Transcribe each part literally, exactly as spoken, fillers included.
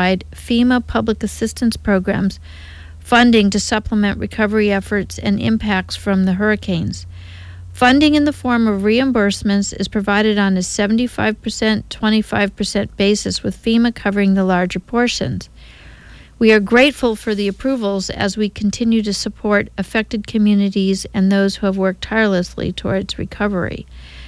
provide FEMA public assistance programs funding to supplement recovery efforts and impacts from the hurricanes. Funding in the form of reimbursements is provided on a seventy-five percent, twenty-five percent basis, with FEMA covering the larger portions. We are grateful for the approvals as we continue to support affected communities and those who have worked tirelessly towards recovery.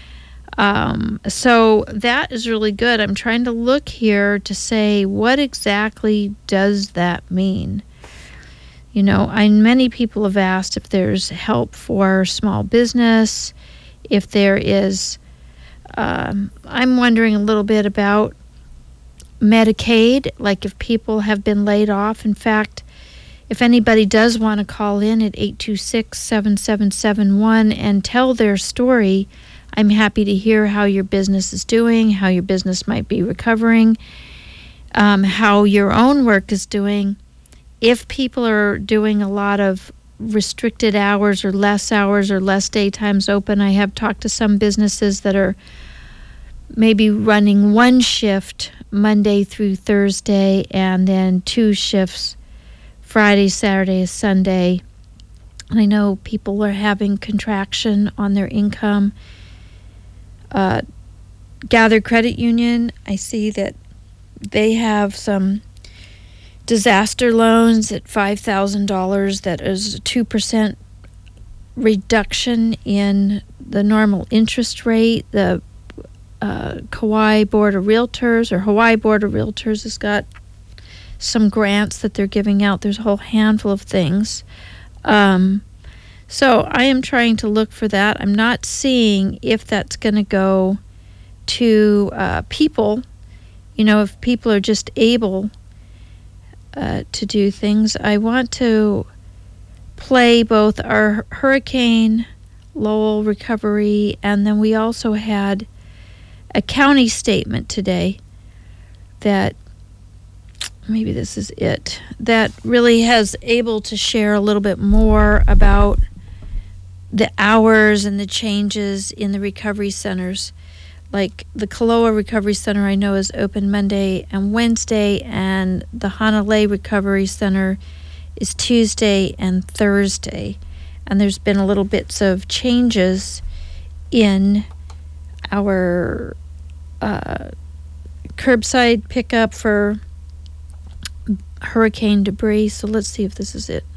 Um, so that is really good. I'm trying to look here to say, what exactly does that mean? You know, I, many people have asked if there's help for small business, if there is, um, I'm wondering a little bit about Medicaid, like if people have been laid off. In fact, if anybody does want to call in at eight two six, seven seven seven one and tell their story, I'm happy to hear how your business is doing, how your business might be recovering, um, how your own work is doing. If people are doing a lot of restricted hours or less hours or less daytimes open, I have talked to some businesses that are maybe running one shift Monday through Thursday and then two shifts Friday, Saturday, Sunday. And I know people are having contraction on their income. Uh, Gather Credit Union, I see that they have some disaster loans at five thousand dollars. That is a two percent reduction in the normal interest rate. The uh, Kauai Board of Realtors or Hawaii Board of Realtors has got some grants that they're giving out. There's a whole handful of things. Um, so I am trying to look for that. I'm not seeing if that's going to go to uh, people, you know, if people are just able Uh, to do things. I want to play both our Hurricane Lowell recovery, and then we also had a county statement today that, maybe this is it, that really has able to share a little bit more about the hours and the changes in the recovery centers. Like the Kaloa Recovery Center, I know, is open Monday and Wednesday, and the Hanalei Recovery Center is Tuesday and Thursday. And there's been a little bits of changes in our uh, curbside pickup for hurricane debris. So let's see if this is it.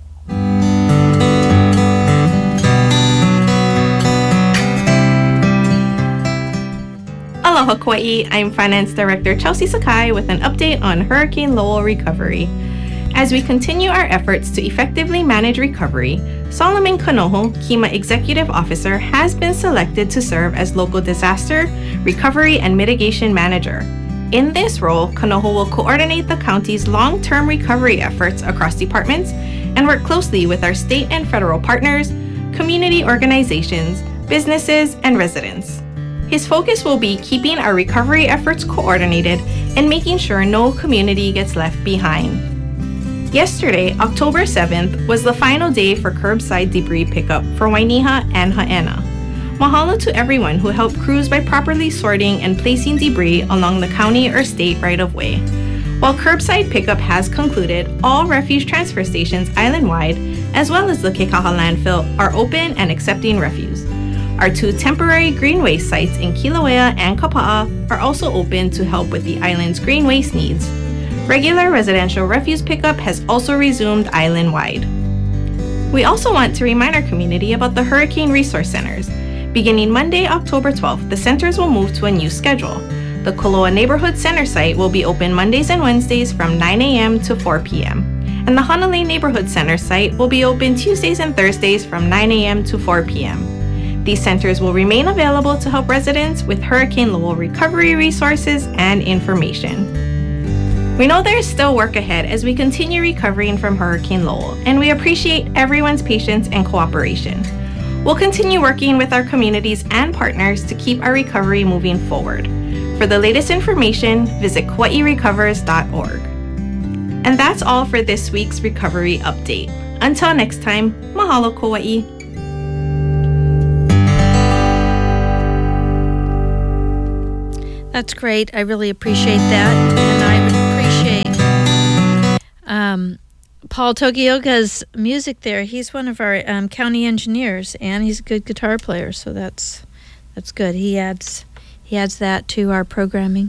Aloha Kauai, I'm Finance Director Chelsea Sakai with an update on Hurricane Lowell recovery. As we continue our efforts to effectively manage recovery, Solomon Kanoho, Kima Executive Officer, has been selected to serve as Local Disaster, Recovery, and Mitigation Manager. In this role, Kanoho will coordinate the county's long-term recovery efforts across departments and work closely with our state and federal partners, community organizations, businesses, and residents. His focus will be keeping our recovery efforts coordinated and making sure no community gets left behind. Yesterday, October seventh, was the final day for curbside debris pickup for Wainiha and Ha'ena. Mahalo to everyone who helped crews by properly sorting and placing debris along the county or state right-of-way. While curbside pickup has concluded, all refuge transfer stations island-wide, as well as the Kekaha landfill, are open and accepting refuse. Our two temporary green waste sites in Kilauea and Kapa'a are also open to help with the island's green waste needs. Regular residential refuse pickup has also resumed island-wide. We also want to remind our community about the Hurricane Resource Centers. Beginning Monday, October twelfth, the centers will move to a new schedule. The Koloa Neighborhood Center site will be open Mondays and Wednesdays from nine a.m. to four p.m. And the Hanalei Neighborhood Center site will be open Tuesdays and Thursdays from nine a.m. to four p.m. These centers will remain available to help residents with Hurricane Lowell recovery resources and information. We know there is still work ahead as we continue recovering from Hurricane Lowell, and we appreciate everyone's patience and cooperation. We'll continue working with our communities and partners to keep our recovery moving forward. For the latest information, visit kauai recovers dot org. And that's all for this week's recovery update. Until next time, mahalo Kauai. That's great. I really appreciate that. And I would appreciate Paul Tokioka's music there. He's one of our um, county engineers, and he's a good guitar player, so that's that's good. He adds he adds that to our programming.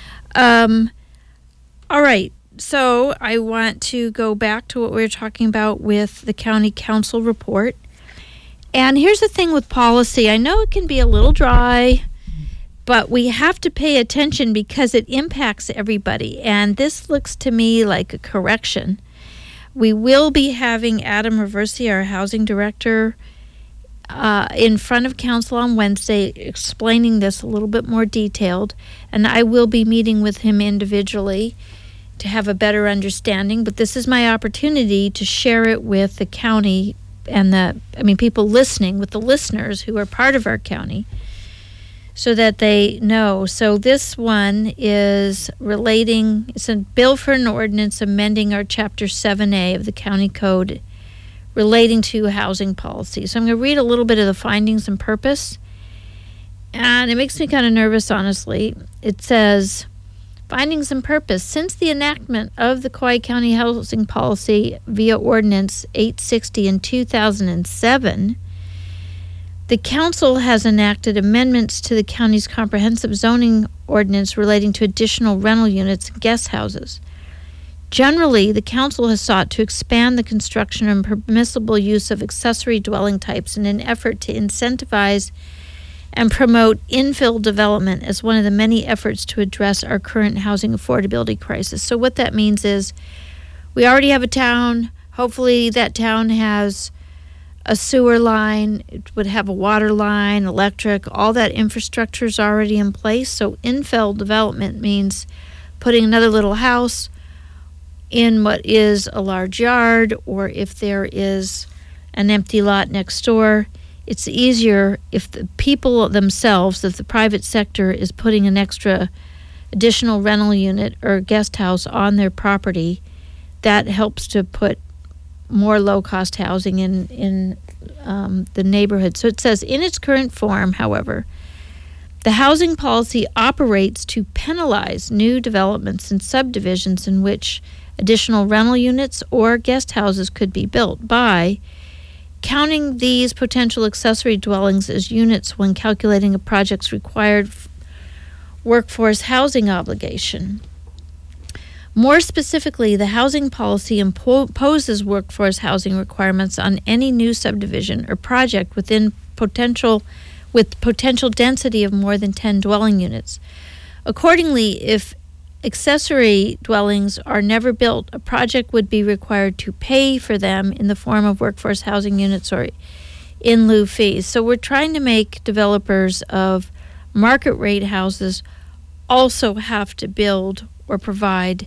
Um, all right, so I want to go back to what we were talking about with the county council report. And here's the thing with policy. I know it can be a little dry, but we have to pay attention because it impacts everybody. And this looks to me like a correction. We will be having Adam Reversi, our housing director, uh, in front of council on Wednesday explaining this a little bit more detailed. And I will be meeting with him individually to have a better understanding. But this is my opportunity to share it with the county and the, I mean, people listening, with the listeners who are part of our county, so that they know. So this one is relating, it's a bill for an ordinance amending our Chapter seven A of the County Code relating to housing policy. So I'm going to read a little bit of the findings and purpose. And it makes me kind of nervous, honestly. It says, findings and purpose. Since the enactment of the Kauai County Housing Policy via Ordinance eight sixty in two thousand seven, the council has enacted amendments to the county's comprehensive zoning ordinance relating to additional rental units and guest houses. Generally, the council has sought to expand the construction and permissible use of accessory dwelling types in an effort to incentivize and promote infill development as one of the many efforts to address our current housing affordability crisis. So what that means is we already have a town. Hopefully that town has a sewer line, it would have a water line, electric, all that infrastructure is already in place. So infill development means putting another little house in what is a large yard, or if there is an empty lot next door. It's easier if the people themselves, if the private sector is putting an extra additional rental unit or guest house on their property, that helps to put more low-cost housing in, in um, the neighborhood. So it says, in its current form, however, the housing policy operates to penalize new developments and subdivisions in which additional rental units or guest houses could be built by counting these potential accessory dwellings as units when calculating a project's required workforce housing obligation. More specifically, the housing policy imposes workforce housing requirements on any new subdivision or project within potential with potential density of more than ten dwelling units. Accordingly, if accessory dwellings are never built, a project would be required to pay for them in the form of workforce housing units or in lieu fees. So we're trying to make developers of market rate houses also have to build or provide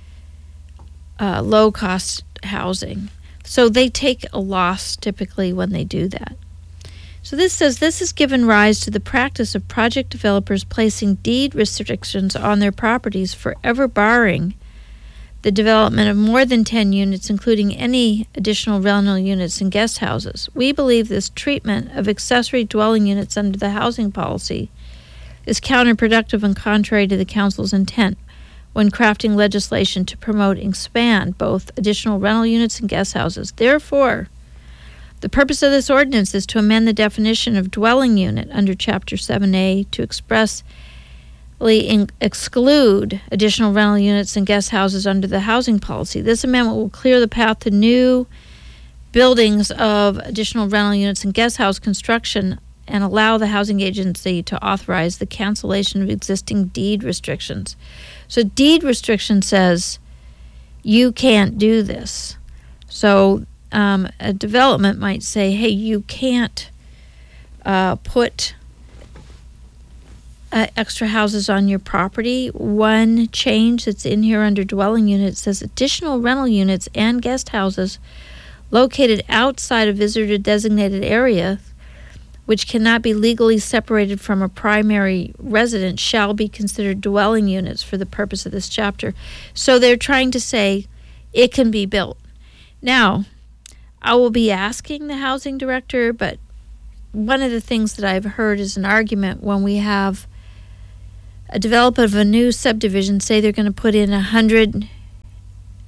uh, low cost housing. So they take a loss typically when they do that. So this says this has given rise to the practice of project developers placing deed restrictions on their properties, forever barring the development of more than ten units, including any additional rental units and guest houses. We believe this treatment of accessory dwelling units under the housing policy is counterproductive and contrary to the council's intent when crafting legislation to promote and expand both additional rental units and guest houses. Therefore, the purpose of this ordinance is to amend the definition of dwelling unit under Chapter seven A to expressly in- exclude additional rental units and guest houses under the housing policy. This amendment will clear the path to new buildings of additional rental units and guest house construction and allow the housing agency to authorize the cancellation of existing deed restrictions. So deed restriction says you can't do this. So Um, a development might say, hey, you can't uh, put uh, extra houses on your property. One change that's in here under dwelling unit says additional rental units and guest houses located outside a visitor designated area which cannot be legally separated from a primary residence shall be considered dwelling units for the purpose of this chapter. So they're trying to say it can be built. Now, I will be asking the housing director, but one of the things that I've heard is an argument when we have a developer of a new subdivision say they're going to put in a hundred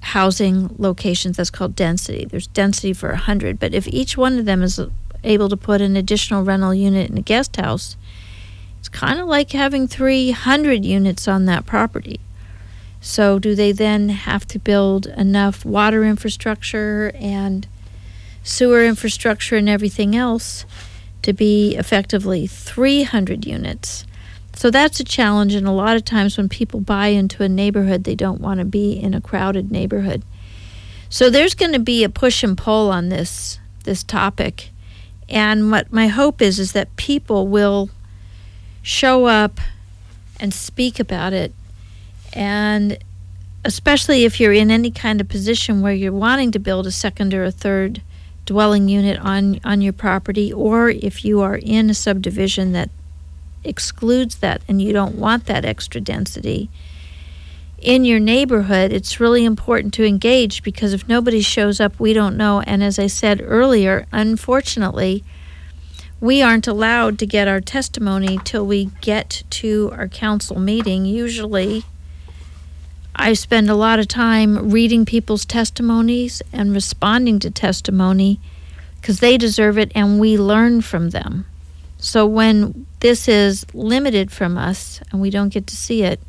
housing locations. That's called density. There's density for one hundred, but if each one of them is able to put an additional rental unit in a guest house, it's kind of like having three hundred units on that property. So do they then have to build enough water infrastructure and sewer infrastructure and everything else to be effectively three hundred units? So that's a challenge, and a lot of times when people buy into a neighborhood, they don't want to be in a crowded neighborhood. So there's going to be a push and pull on this this topic, and what my hope is is that people will show up and speak about it, and especially if you're in any kind of position where you're wanting to build a second or a third dwelling unit on, on your property, or if you are in a subdivision that excludes that and you don't want that extra density in your neighborhood, it's really important to engage, because if nobody shows up, we don't know. And as I said earlier, unfortunately, we aren't allowed to get our testimony till we get to our council meeting. Usually, I spend a lot of time reading people's testimonies and responding to testimony because they deserve it and we learn from them. So when this is limited from us and we don't get to see it,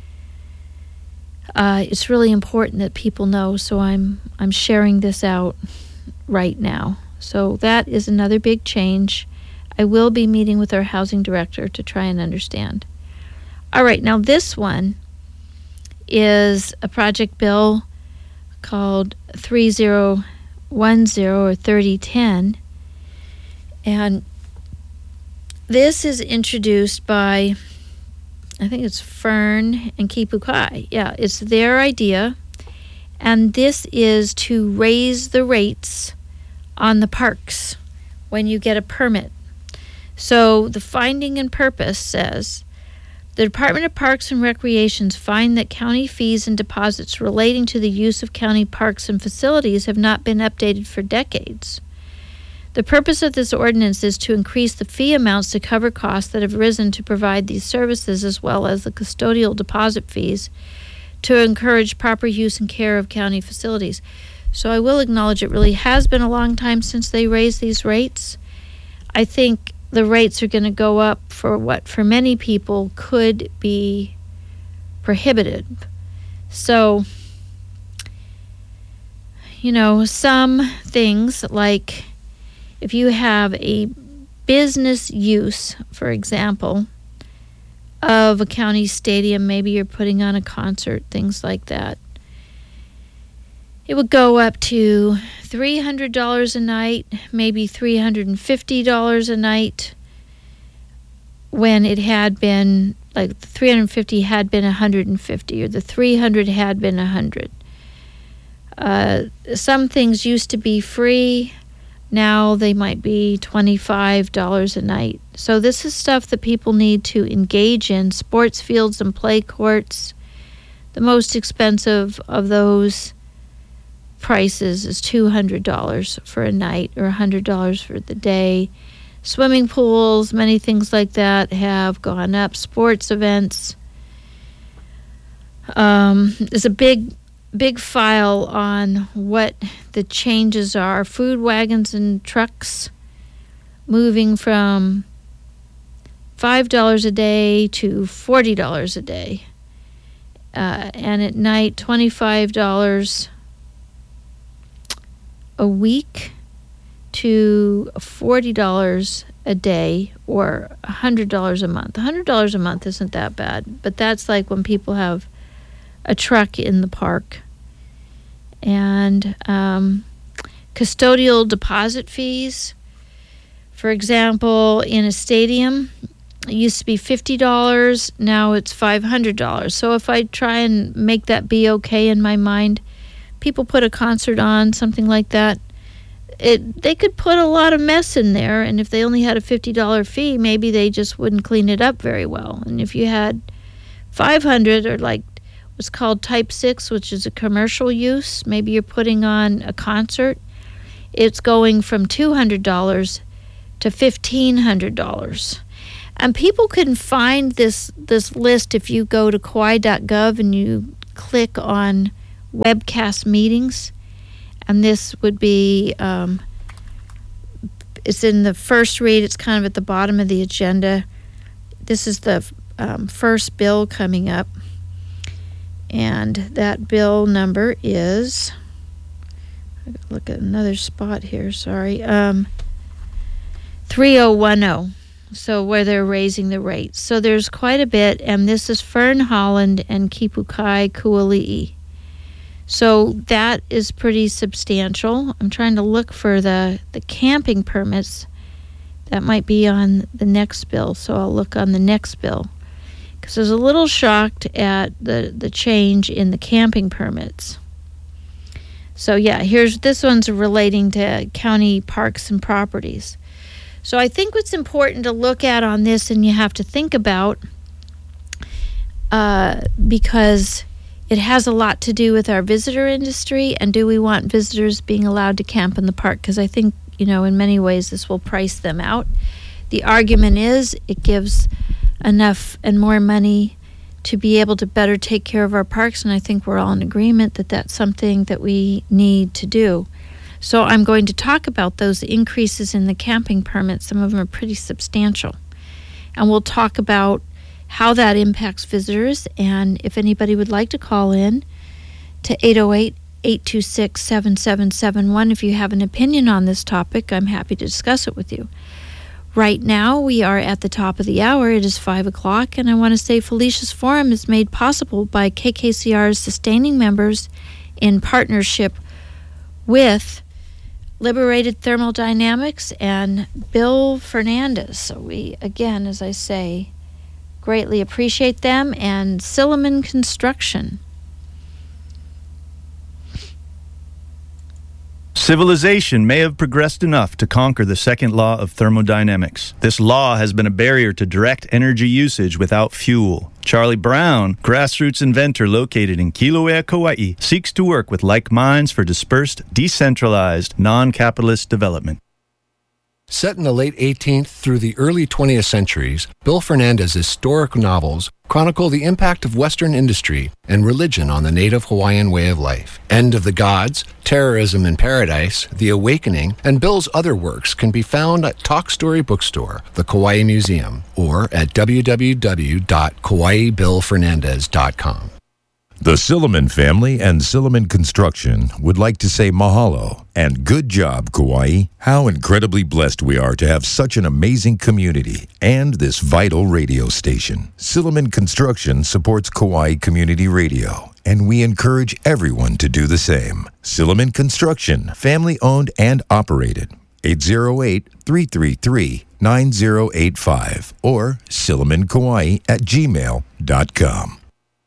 uh, it's really important that people know. So I'm I'm sharing this out right now. So that is another big change. I will be meeting with our housing director to try and understand. All right, now this one is a project bill called thirty ten or thirty ten, and this is introduced by, I think it's Fern and Kipukai. Yeah, it's their idea, and this is to raise the rates on the parks when you get a permit. So the finding and purpose says, the Department of Parks and Recreations find that county fees and deposits relating to the use of county parks and facilities have not been updated for decades. The purpose of this ordinance is to increase the fee amounts to cover costs that have risen to provide these services, as well as the custodial deposit fees to encourage proper use and care of county facilities. So I will acknowledge it really has been a long time since they raised these rates. I think the rates are going to go up for what for many people could be prohibitive. So, you know, some things like if you have a business use, for example, of a county stadium, maybe you're putting on a concert, things like that, it would go up to three hundred dollars a night, maybe three hundred fifty dollars a night, when it had been, like the three hundred fifty had been one hundred fifty, or the three hundred had been one hundred. Uh, some things used to be free. Now they might be twenty-five dollars a night. So this is stuff that people need to engage in. Sports fields and play courts, the most expensive of those prices is two hundred dollars for a night or one hundred dollars for the day. Swimming pools, many things like that have gone up. Sports events. Um, there's a big, big file on what the changes are. Food wagons and trucks moving from five dollars a day to forty dollars a day. Uh, and at night, twenty-five dollars a week to forty dollars a day, or one hundred dollars a month. one hundred dollars a month isn't that bad, but that's like when people have a truck in the park. And um, custodial deposit fees, for example, in a stadium, it used to be fifty dollars, now it's five hundred dollars. So if I try and make that be okay in my mind, people put a concert on, something like that, it they could put a lot of mess in there, and if they only had a fifty dollars fee, maybe they just wouldn't clean it up very well. And if you had five hundred dollars, or like what's called type six, which is a commercial use, maybe you're putting on a concert, it's going from two hundred dollars to fifteen hundred dollars. And people can find this this list if you go to kauai dot gov and you click on webcast meetings. And this would be, um, it's in the first read. It's kind of at the bottom of the agenda. This is the um, first bill coming up. And that bill number is, I gotta look at another spot here, sorry, um, three oh one oh. So where they're raising the rates. So there's quite a bit, and this is Fern Holland and Kipukai Kuali'i. So that is pretty substantial. I'm trying to look for the, the camping permits. That might be on the next bill, so I'll look on the next bill. Because I was a little shocked at the, the change in the camping permits. So yeah, here's this one's relating to county parks and properties. So I think what's important to look at on this, and you have to think about, uh, because it has a lot to do with our visitor industry, and do we want visitors being allowed to camp in the park? Because I think, you know, in many ways this will price them out. The argument is it gives enough and more money to be able to better take care of our parks, and I think we're all in agreement that that's something that we need to do. So I'm going to talk about those increases in the camping permits. Some of them are pretty substantial. And we'll talk about how that impacts visitors, and if anybody would like to call in to eight oh eight, eight two six, seven seven seven one if you have an opinion on this topic, I'm happy to discuss it with you. Right now, we are at the top of the hour. It is five o'clock, and I want to say Felicia's Forum is made possible by K K C R's sustaining members in partnership with Liberated Thermodynamics and Bill Fernandez. So we, again, as I say, greatly appreciate them, and Silliman Construction. Civilization may have progressed enough to conquer the second law of thermodynamics. This law has been a barrier to direct energy usage without fuel. Charlie Brown, grassroots inventor located in Kilauea, Kauai, seeks to work with like minds for dispersed, decentralized, non-capitalist development. Set in the late eighteenth through the early twentieth centuries, Bill Fernandez's historic novels chronicle the impact of Western industry and religion on the native Hawaiian way of life. End of the Gods, Terrorism in Paradise, The Awakening, and Bill's other works can be found at Talk Story Bookstore, the Kauai Museum, or at w w w dot kauai bill fernandez dot com. The Silliman family and Silliman Construction would like to say mahalo and good job, Kauai. How incredibly blessed we are to have such an amazing community and this vital radio station. Silliman Construction supports Kauai Community Radio, and we encourage everyone to do the same. Silliman Construction, family owned and operated. eight oh eight, three three three, nine oh eight five or silliman kauai at gmail dot com.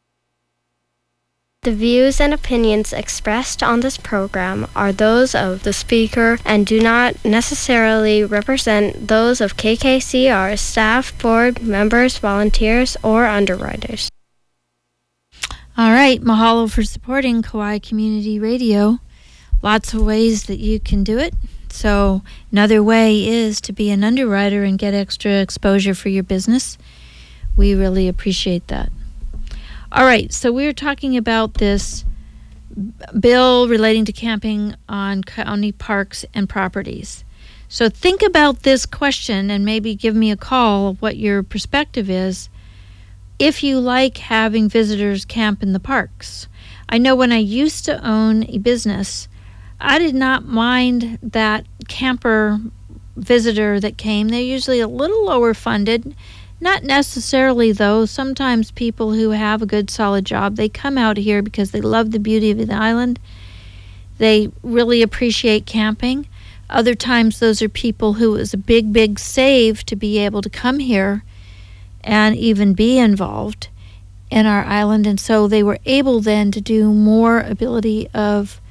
The views and opinions expressed on this program are those of the speaker and do not necessarily represent those of K K C R staff, board members, volunteers, or underwriters. All right, mahalo for supporting Kauai Community Radio. Lots of ways that you can do it. So another way is to be an underwriter and get extra exposure for your business. We really appreciate that. All right, so we were talking about this bill relating to camping on county parks and properties. So think about this question and maybe give me a call what your perspective is if you like having visitors camp in the parks. I know when I used to own a business, I did not mind that camper visitor that came. They're usually a little lower funded. Not necessarily, though. Sometimes people who have a good, solid job, they come out here because they love the beauty of the island. They really appreciate camping. Other times, those are people who it was a big, big save to be able to come here and even be involved in our island. And so they were able then to do more ability of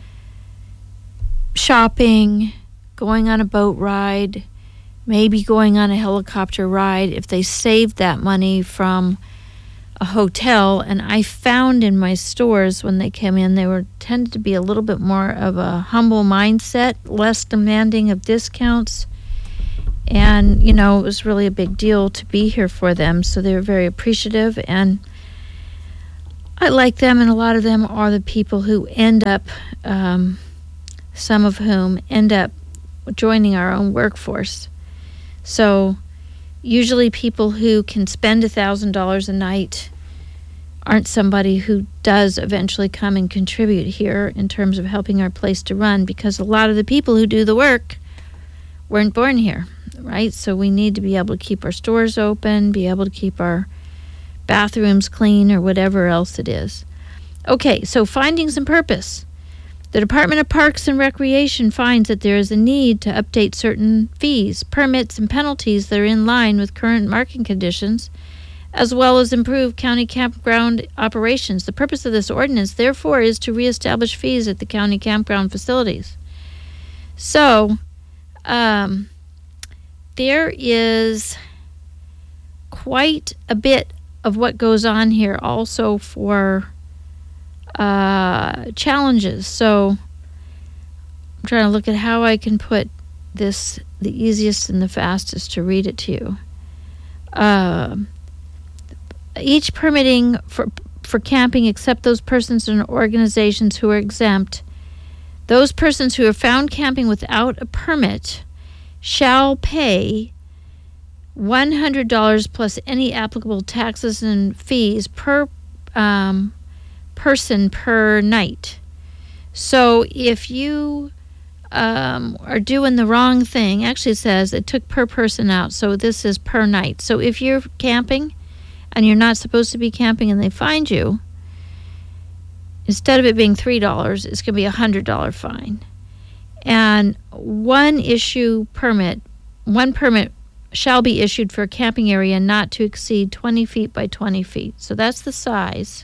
shopping, going on a boat ride, maybe going on a helicopter ride if they saved that money from a hotel. And I found in my stores when they came in, they were tended to be a little bit more of a humble mindset, less demanding of discounts. And, you know, it was really a big deal to be here for them. So they were very appreciative. And I like them, and a lot of them are the people who end up, um, some of whom end up joining our own workforce. So usually people who can spend one thousand dollars a night aren't somebody who does eventually come and contribute here in terms of helping our place to run, because a lot of the people who do the work weren't born here, right? So we need to be able to keep our stores open, be able to keep our bathrooms clean, or whatever else it is. Okay, so findings and purpose. The Department of Parks and Recreation finds that there is a need to update certain fees, permits, and penalties that are in line with current market conditions, as well as improve county campground operations. The purpose of this ordinance, therefore, is to reestablish fees at the county campground facilities. So, um, there is quite a bit of what goes on here also for uh, challenges. So, I'm trying to look at how I can put this the easiest and the fastest to read it to you. Uh, each permitting for for camping, except those persons and organizations who are exempt, those persons who are found camping without a permit shall pay one hundred dollars plus any applicable taxes and fees per um, person per night. So if you um, are doing the wrong thing, actually it says it took per person out, so this is per night. So if you're camping and you're not supposed to be camping and they find you, instead of it being three dollars, it's going to be a one hundred dollars fine. And one issue permit, one permit shall be issued for a camping area not to exceed twenty feet by twenty feet. So that's the size.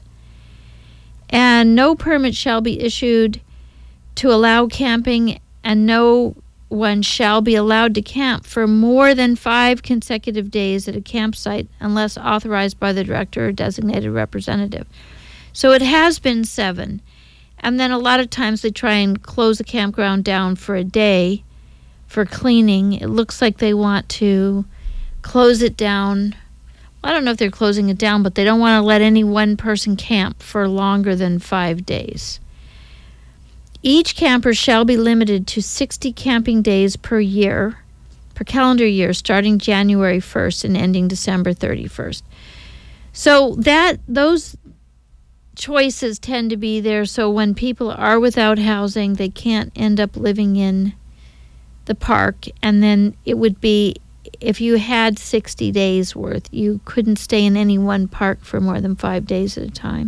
And no permit shall be issued to allow camping, and no one shall be allowed to camp for more than five consecutive days at a campsite unless authorized by the director or designated representative. So it has been seven. And then a lot of times they try and close the campground down for a day for cleaning. It looks like they want to close it down. I don't know if they're closing it down, but they don't want to let any one person camp for longer than five days. Each camper shall be limited to sixty camping days per year, per calendar year, starting January first and ending December thirty-first. So that those choices tend to be there, so when people are without housing, they can't end up living in the park. And then it would be, if you had sixty days worth, you couldn't stay in any one park for more than five days at a time.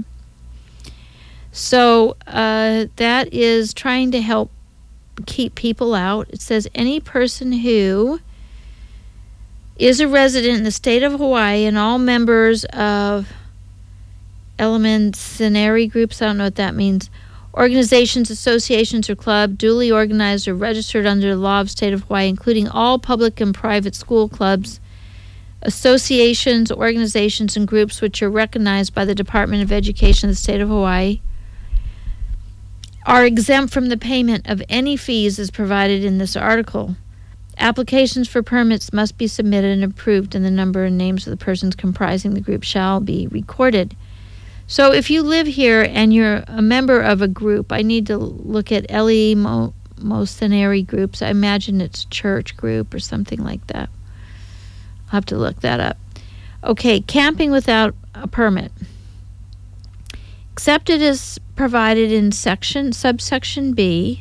So uh, that is trying to help keep people out. It says any person who is a resident in the state of Hawaii and all members of elementary groups, I don't know what that means, organizations, associations, or club duly organized or registered under the law of the state of Hawaii, including all public and private school clubs, associations, organizations, and groups which are recognized by the Department of Education of the state of Hawaii, are exempt from the payment of any fees as provided in this article. Applications for permits must be submitted and approved, and the number and names of the persons comprising the group shall be recorded. So if you live here and you're a member of a group, I need to look at eleemosynary groups. I imagine it's church group or something like that. I'll have to look that up. Okay, camping without a permit. Except it is provided in section subsection B,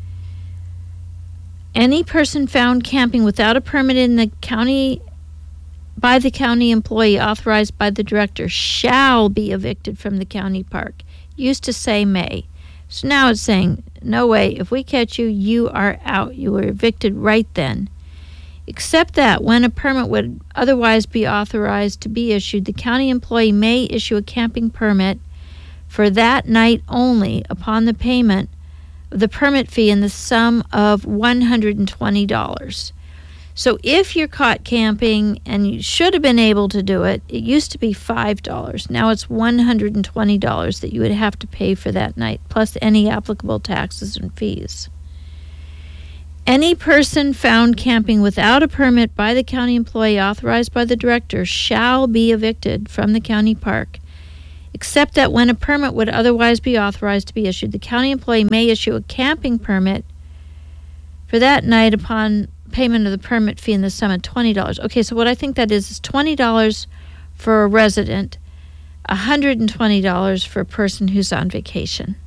any person found camping without a permit in the county by the county employee authorized by the director shall be evicted from the county park. Used to say may. So now it's saying, no way, if we catch you, you are out. You were evicted right then. Except that when a permit would otherwise be authorized to be issued, the county employee may issue a camping permit for that night only upon the payment of the permit fee in the sum of one hundred twenty dollars. So if you're caught camping and you should have been able to do it, it used to be five dollars. Now it's one hundred twenty dollars that you would have to pay for that night, plus any applicable taxes and fees. Any person found camping without a permit by the county employee authorized by the director shall be evicted from the county park, except that when a permit would otherwise be authorized to be issued, the county employee may issue a camping permit for that night upon payment of the permit fee in the sum of twenty dollars. Okay, so what I think that is is twenty dollars for a resident, one hundred twenty dollars for a person who's on vacation.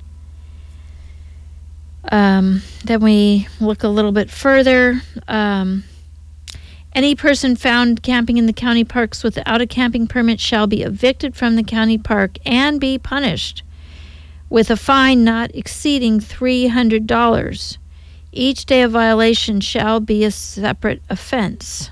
Um, then we look a little bit further. Um, any person found camping in the county parks without a camping permit shall be evicted from the county park and be punished with a fine not exceeding three hundred dollars. Each day of violation shall be a separate offense.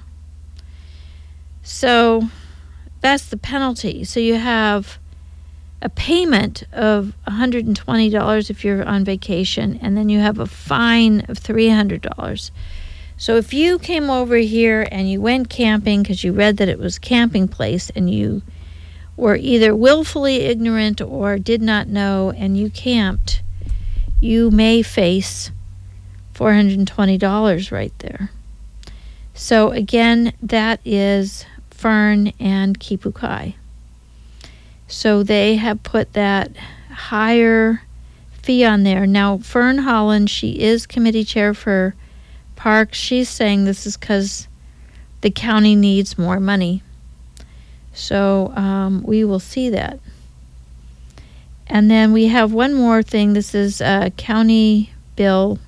So that's the penalty. So you have a payment of one hundred twenty dollars if you're on vacation, and then you have a fine of three hundred dollars. So if you came over here and you went camping because you read that it was a camping place and you were either willfully ignorant or did not know and you camped, you may face four hundred twenty dollars right there. So again, that is Fern and Kipukai. So they have put that higher fee on there. Now, Fern Holland, she is committee chair for parks. She's saying this is because the county needs more money. So um, we will see that. And then we have one more thing. This is uh, County Bill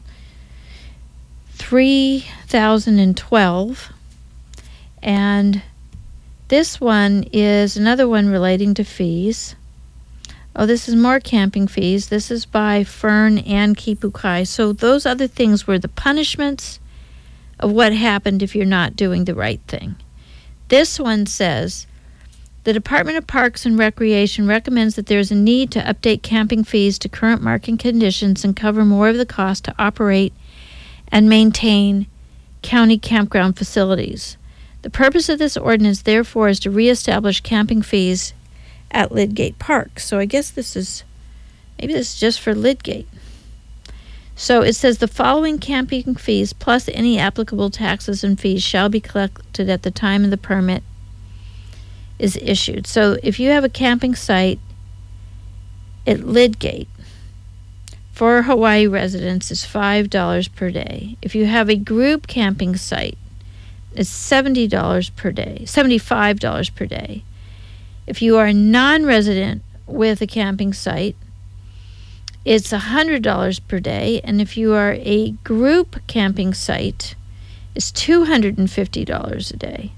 three thousand twelve. And this one is another one relating to fees. Oh, this is more camping fees. This is by Fern and Kipukai. So those other things were the punishments of what happened if you're not doing the right thing. This one says, the Department of Parks and Recreation recommends that there is a need to update camping fees to current market conditions and cover more of the cost to operate and maintain county campground facilities. The purpose of this ordinance, therefore, is to reestablish camping fees at Lidgate Park. So I guess this is, maybe this is just for Lidgate. So it says the following camping fees plus any applicable taxes and fees shall be collected at the time of the permit is issued. So if you have a camping site at Lidgate, for Hawaii residents is five dollars per day. If you have a group camping site, it's seventy dollars per day, seventy-five dollars per day. If you are a non-resident with a camping site, it's one hundred dollars per day. And if you are a group camping site, it's two hundred fifty dollars a day.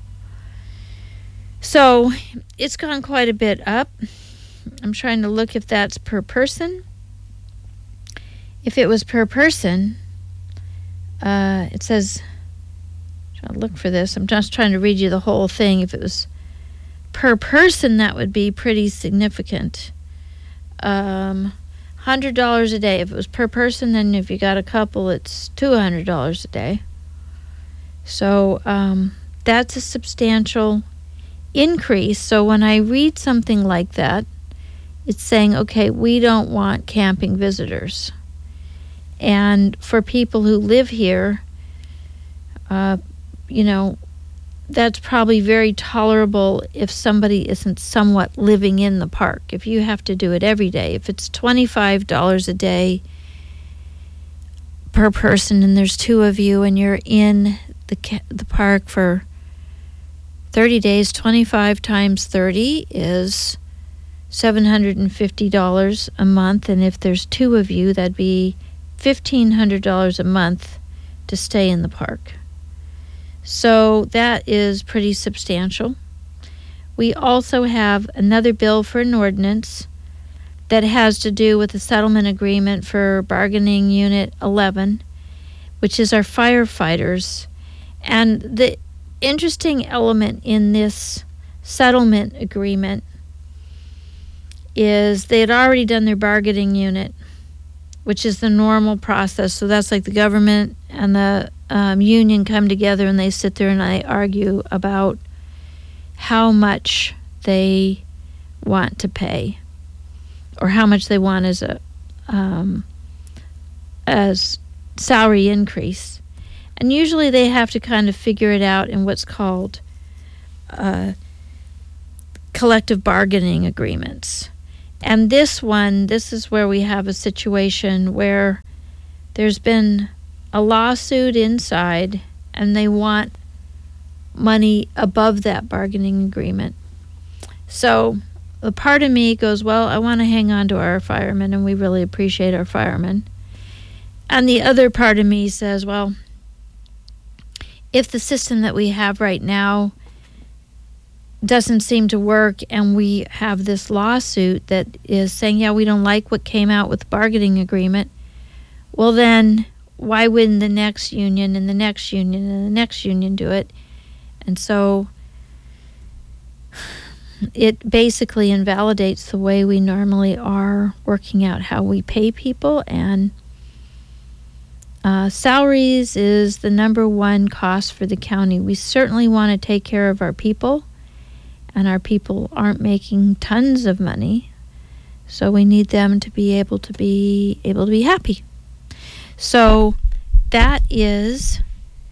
So it's gone quite a bit up. I'm trying to look if that's per person. If it was per person, uh, it says, I'll look for this. I'm just trying to read you the whole thing. If it was per person, that would be pretty significant. Um, one hundred dollars a day. If it was per person, then if you got a couple, it's two hundred dollars a day. So um, that's a substantial increase. So when I read something like that, it's saying, okay, we don't want camping visitors. And for people who live here, uh, you know, that's probably very tolerable if somebody isn't somewhat living in the park. If you have to do it every day, if it's twenty-five dollars a day per person and there's two of you and you're in the ca- the park for thirty days, twenty-five times thirty is seven hundred fifty dollars a month. And if there's two of you, that'd be fifteen hundred dollars a month to stay in the park. So that is pretty substantial. We also have another bill for an ordinance that has to do with the settlement agreement for bargaining unit eleven, which is our firefighters. And the interesting element in this settlement agreement is they had already done their bargaining unit, which is the normal process. So that's like the government and the um, union come together and they sit there and they argue about how much they want to pay or how much they want as a um, as salary increase. And usually they have to kind of figure it out in what's called uh, collective bargaining agreements. And this one, this is where we have a situation where there's been a lawsuit inside and they want money above that bargaining agreement. So the part of me goes, well, I want to hang on to our firemen, and we really appreciate our firemen. And the other part of me says, well, if the system that we have right now doesn't seem to work and we have this lawsuit that is saying, yeah, we don't like what came out with the bargaining agreement, well then why wouldn't the next union and the next union and the next union do it? And so it basically invalidates the way we normally are working out how we pay people. And uh, salaries is the number one cost for the county. We certainly want to take care of our people, and our people aren't making tons of money, so we need them to be able to be able to be happy. So that is,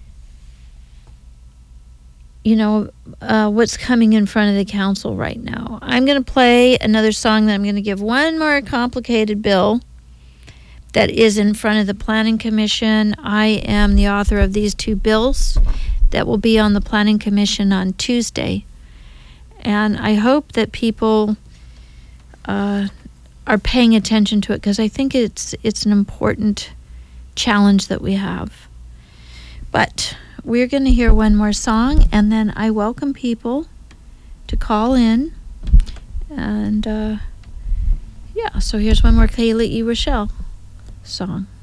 you know, uh, what's coming in front of the council right now. I'm going to play another song, that I'm going to give one more complicated bill that is in front of the Planning Commission. I am the author of these two bills that will be on the Planning Commission on Tuesday. And I hope that people uh, are paying attention to it, because I think it's it's an important challenge that we have. But we're going to hear one more song, and then I welcome people to call in. And uh, yeah, so here's one more Kayla E. Rochelle song.